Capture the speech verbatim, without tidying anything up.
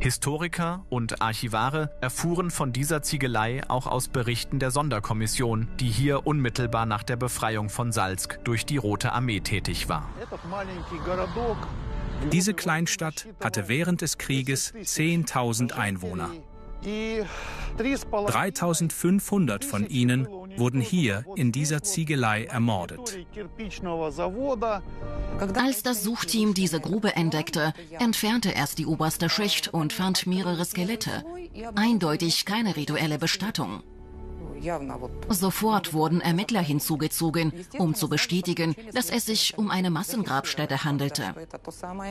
Historiker und Archivare erfuhren von dieser Ziegelei auch aus Berichten der Sonderkommission, die hier unmittelbar nach der Befreiung von Salsk durch die Rote Armee tätig war. Diese Kleinstadt hatte während des Krieges zehntausend Einwohner. dreitausendfünfhundert von ihnen wurden hier in dieser Ziegelei ermordet. Als das Suchteam diese Grube entdeckte, entfernte es die oberste Schicht und fand mehrere Skelette. Eindeutig keine rituelle Bestattung. Sofort wurden Ermittler hinzugezogen, um zu bestätigen, dass es sich um eine Massengrabstätte handelte.